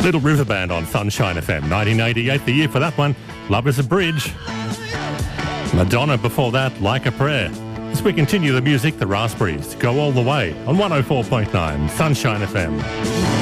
Little River Band on Sunshine FM. 1988, the year for that one. Love is a Bridge. Madonna before that, Like a Prayer. As we continue the music, the Raspberries go all the way on 104.9 Sunshine FM.